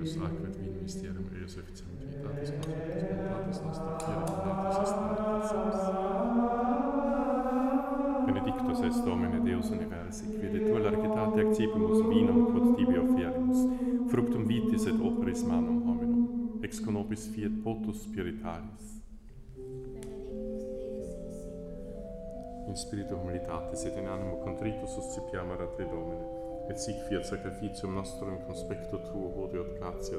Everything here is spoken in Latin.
Deus, ac et vin mysterium eius efficiamitatis conceptus voluntatis nostra, Kyrie eleison est et seps. Benedictus est Domine Deus universi, qui de tua largitate accipimus vinum quod tibi offerimus, fructum vitis et operis manum hominum, ex conopis fiat potus spiritualis. In spiritu humilitatis et in animo contritus suscipiamur a te, Domine, et sic fiat sacrificium nostrum in conspecto tuo hodie et gratia